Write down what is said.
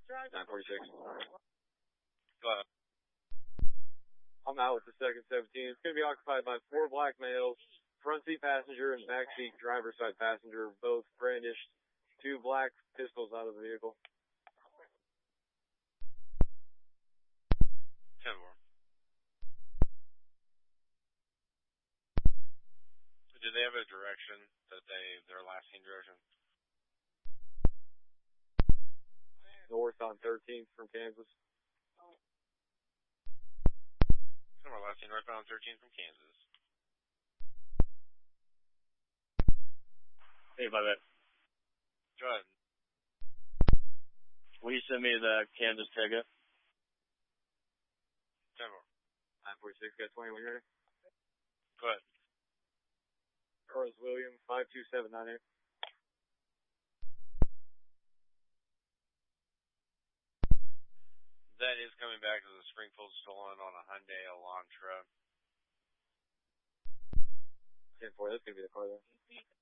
946. Go ahead. I'm out with the second 17. It's going to be occupied by 4 black males. Front seat passenger and back seat driver's side passenger both brandished 2 black pistols out of the vehicle. 10-4. Did they have a direction that their last seen direction? North on 13th from Kansas. Somewhere last seen northbound 13th from Kansas. Hey, Bobette. Go ahead. Will you send me the Kansas ticket? 10-4. 946, got 21 here. Go ahead. Charles William, 52798. That is coming back as a Springfield stolen on a Hyundai Elantra. 10-4, that's going to be the car there.